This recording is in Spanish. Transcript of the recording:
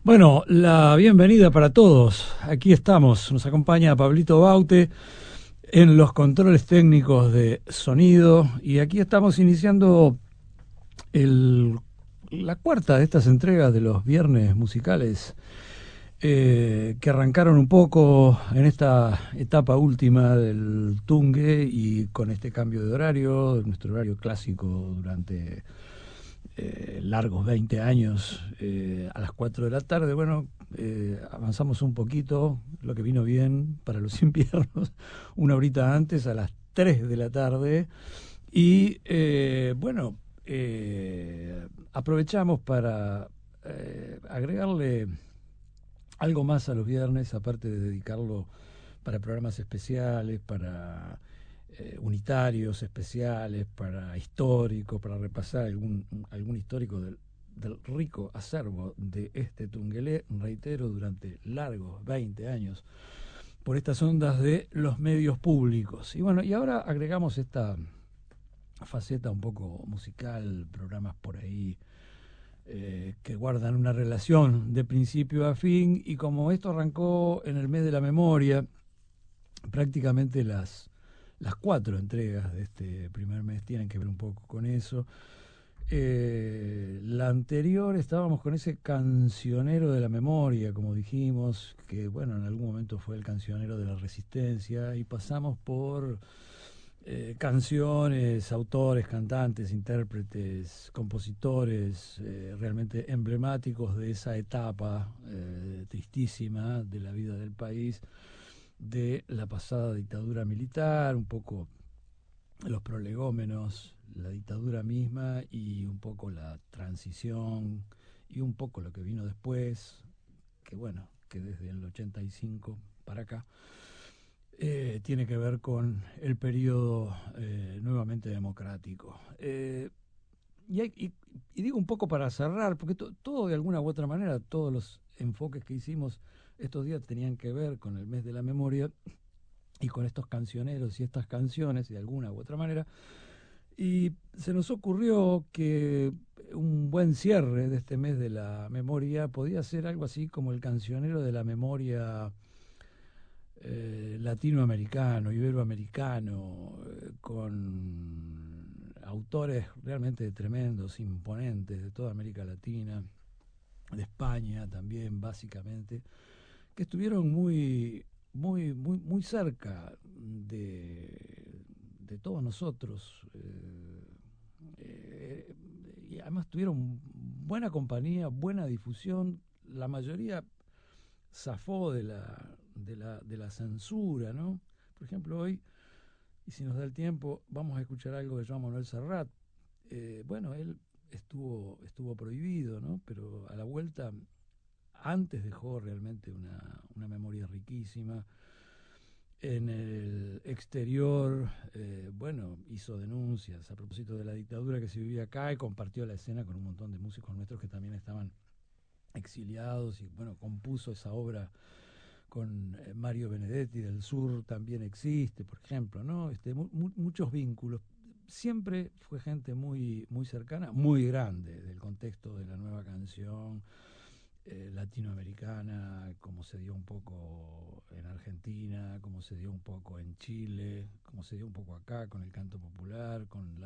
Bueno, la bienvenida para todos. Aquí estamos. Nos acompaña Pablito Baute en los controles técnicos de sonido. Y aquí estamos iniciando el, la cuarta de estas entregas de los viernes musicales que arrancaron un poco en esta etapa última del Tungue y con este cambio de horario, nuestro horario clásico durante largos 20 años a las 4 de la tarde. Bueno, avanzamos un poquito, lo que vino bien para los inviernos, una horita antes, a las 3 de la tarde. Y bueno, aprovechamos para agregarle algo más a los viernes, aparte de dedicarlo para programas especiales, para unitarios especiales, para históricos, para repasar algún histórico del rico acervo de este Tungelé, reitero, durante largos 20 años, por estas ondas de los medios públicos. Y bueno, y ahora agregamos esta faceta un poco musical, programas por ahí que guardan una relación de principio a fin, y como esto arrancó en el mes de la memoria, prácticamente las cuatro entregas de este primer mes tienen que ver un poco con eso. La anterior estábamos con ese cancionero de la memoria, como dijimos, que bueno, en algún momento fue el cancionero de la resistencia, y pasamos por canciones, autores, cantantes, intérpretes, compositores realmente emblemáticos de esa etapa tristísima de la vida del país, de la pasada dictadura militar, un poco los prolegómenos, la dictadura misma y un poco la transición y un poco lo que vino después, que bueno, que desde el 85 para acá tiene que ver con el periodo nuevamente democrático. Y digo un poco para cerrar, porque todo de alguna u otra manera, todos los enfoques que hicimos estos días tenían que ver con el mes de la memoria y con estos cancioneros y estas canciones de alguna u otra manera. Y se nos ocurrió que un buen cierre de este mes de la memoria podía ser algo así como el cancionero de la memoria latinoamericano, iberoamericano, con autores realmente tremendos, imponentes de toda América Latina, de España también, básicamente, que estuvieron muy cerca de todos nosotros. Y además tuvieron buena compañía, buena difusión. La mayoría zafó de la censura, ¿no? Por ejemplo, hoy, y si nos da el tiempo, vamos a escuchar algo de Joan Manuel Serrat. Bueno, él estuvo prohibido, ¿no? Pero a la vuelta, antes dejó realmente una memoria riquísima. En el exterior, bueno, hizo denuncias a propósito de la dictadura que se vivía acá, y compartió la escena con un montón de músicos nuestros que también estaban exiliados, y bueno, compuso esa obra con Mario Benedetti del Sur. También existe, por ejemplo, ¿no? Muchos vínculos. Siempre fue gente muy cercana, muy grande del contexto de la nueva canción latinoamericana, como se dio un poco en Argentina, como se dio un poco en Chile, como se dio un poco acá con el canto popular, con la